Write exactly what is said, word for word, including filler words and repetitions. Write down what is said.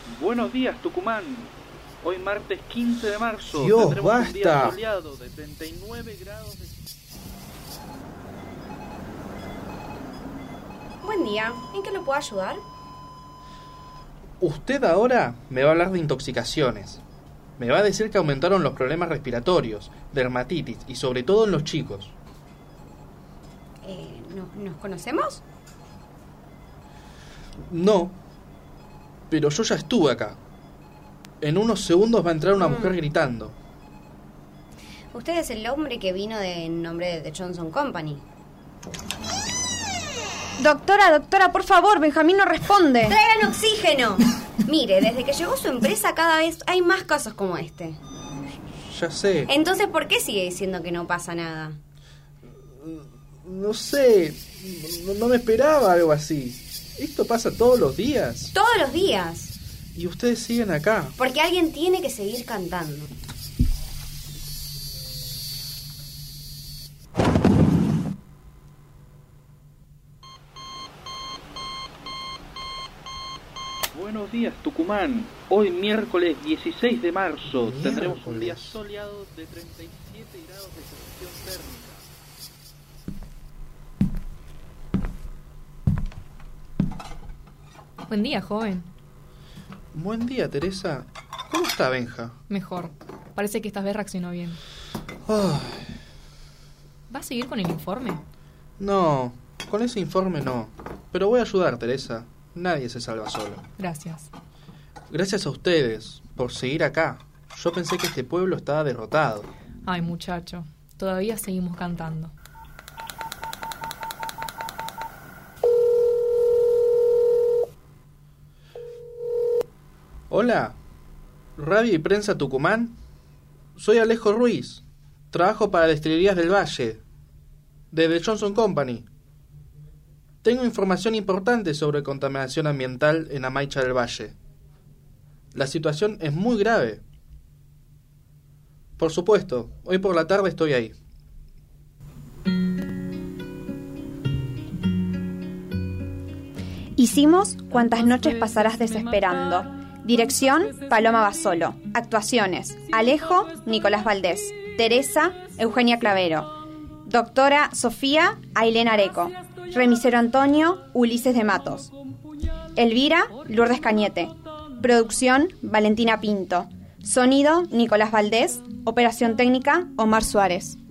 Buenos días, Tucumán. Hoy martes quince de marzo. Dios, tendremos basta. un día soleado de treinta y nueve grados de... Buen día. ¿En qué lo puedo ayudar? Usted ahora me va a hablar de intoxicaciones. Me va a decir que aumentaron los problemas respiratorios, dermatitis y sobre todo en los chicos. Eh, ¿no, ¿Nos conocemos? No, pero yo ya estuve acá. En unos segundos va a entrar una Mm. mujer gritando. Usted es el hombre que vino de en nombre de The Johnson Company. Doctora, doctora, por favor, Benjamín no responde. ¡Traigan oxígeno! Mire, desde que llegó su empresa cada vez hay más casos como este. Ya sé. Entonces, ¿por qué sigue diciendo que no pasa nada? No sé, no, no me esperaba algo así. Esto pasa todos los días. Todos los días. Y ustedes siguen acá. Porque alguien tiene que seguir cantando. Buenos días, Tucumán. Hoy miércoles dieciséis de marzo. Miércoles. Tendremos un día soleado de treinta y siete grados de sensación térmica. Buen día, joven. Buen día, Teresa. ¿Cómo está Benja? Mejor. Parece que esta vez reaccionó bien. Ay, ¿Va a seguir con el informe? no, con ese informe no. Pero voy a ayudar, Teresa. Nadie se salva solo. Gracias. Gracias a ustedes por seguir acá. Yo pensé que este pueblo estaba derrotado. Ay, muchacho. Todavía seguimos cantando. Hola, Radio y Prensa Tucumán. Soy Alejo Ruiz. Trabajo para Destilerías del Valle, de The Johnson Company. Tengo información importante sobre contaminación ambiental en Amaicha del Valle. La situación es muy grave. Por supuesto, hoy por la tarde estoy ahí. Hicimos Cuántas noches pasarás desesperando. Dirección, Paloma Basolo. Actuaciones, Alejo, Nicolás Valdés. Teresa, Eugenia Clavero. Doctora Sofía, Ailén Areco. Remisero Antonio, Ulises de Matos. Elvira, Lourdes Cañete. Producción, Valentina Pinto. Sonido, Nicolás Valdés. Operación técnica, Omar Suárez.